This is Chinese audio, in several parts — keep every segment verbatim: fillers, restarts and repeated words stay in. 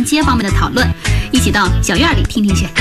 街坊们的讨论，一起到小院里听听去。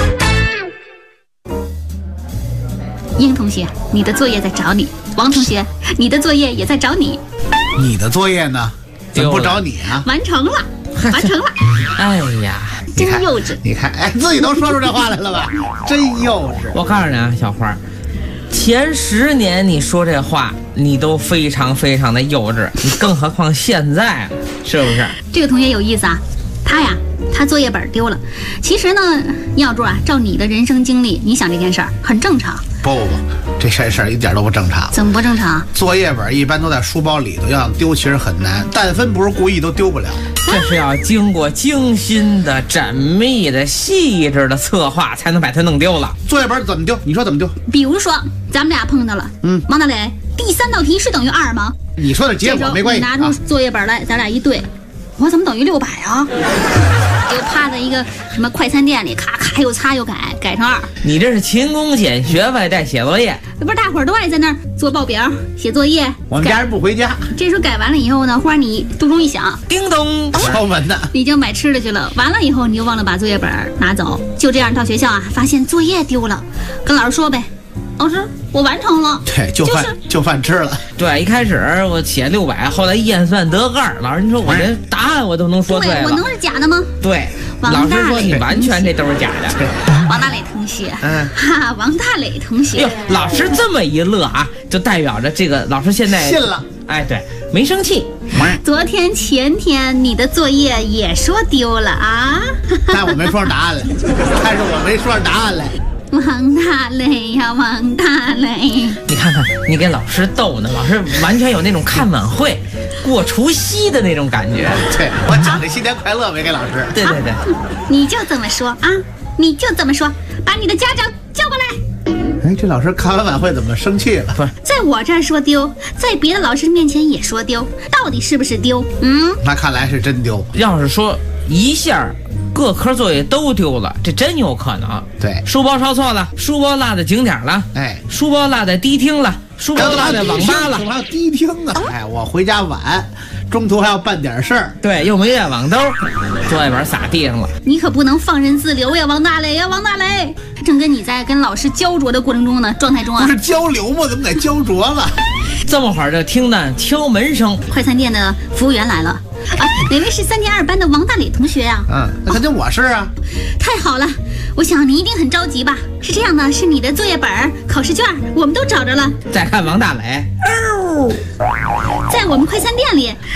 英同学，你的作业在找你；王同学，你的作业也在找你。 你的作业呢？怎么不找你啊？ 完成了，完成了。 哎呀， 真幼稚！ 你看，哎，自己都说出这话来了吧？真幼稚！ 我告诉你啊，小花，前十年你说这话，你都非常非常的幼稚，你更何况现在，是不是？ 这个同学有意思啊，他呀，他作业本丢了。其实呢，耀珠啊，照你的人生经历，你想这件事儿很正常。 不不不，这事事儿一点都不正常。 怎么不正常？ 作业本一般都在书包里头，要想丢其实很难，但凡不是故意都丢不了。 这是要经过精心的、缜密的、细致的策划，才能把它弄丢了。 作业本怎么丢？你说怎么丢？ 比如说，咱们俩碰到了，嗯，王大磊，第三道题是等于二吗？ 你说的结果没关系。 你拿出作业本来，咱俩一对，我怎么等于六百啊？就趴在一个什么快餐店里，咔咔又擦又改，改成二。 你这是勤工俭学外带写作业， 不是大伙儿都爱在那儿做报表、写作业。 我们家人不回家。 这时候改完了以后呢，忽然你咚咚一响， 叮咚， 敲门呢， 你就买吃的去了。完了以后你就忘了把作业本拿走，就这样到学校啊，发现作业丢了，跟老师说呗。老师，我完成了。 对，就饭、就是、就饭吃了。 对，一开始我写六百，后来一验算得个二。老师，你说我这答案我都能说对了， 对，我能是假的吗？ 对，老师说你完全这都是假的。 王大磊同学，嗯，哈，王大磊同学， 老师这么一乐啊，就代表着这个老师现在信了。 哎，对，没生气。 昨天前天你的作业也说丢了啊？ 但我没说上答案来，但是我没说上答案来。 王大磊呀，王大磊！ 你看看，你给老师逗呢，老师完全有那种看晚会、过除夕的那种感觉。 对，我讲的新年快乐没给老师。 对对对， 你就这么说啊，你就这么说，把你的家长叫过来。 哎，这老师看完晚会怎么生气了？ 不是， 在我这儿说丢，在别的老师面前也说丢，到底是不是丢？嗯， 那看来是真丢。 要是说一下各科作业都丢了，这真有可能。 对， 书包抄错了，书包落在景点了，哎，书包落在迪厅了，书包落在网吧了。 还有迪厅啊！哎，我回家晚，中途还要办点事儿。 对，又没带网兜，作业本撒地上了。 你可不能放任自流呀，王大磊呀，王大磊！正跟你在跟老师焦灼的过程中呢，状态中啊， 不是交流吗？怎么得焦灼了？ 这么会儿就听到敲门声， 快餐店的服务员来了。啊，哪位是三年二班的王大磊同学呀、 啊？嗯，那肯定我是啊。 太好了，我想你一定很着急吧？是这样的，是你的作业本、考试卷，我们都找着了。 再看王大磊， 在我们快餐店里。